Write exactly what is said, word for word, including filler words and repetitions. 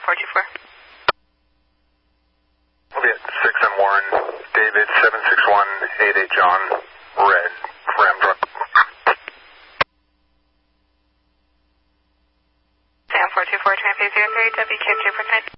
four two four. We'll be at six and Warren, David, seven six one eight eight John, red, ram truck. Sam four two four, Tran zero three, W Q two four nine.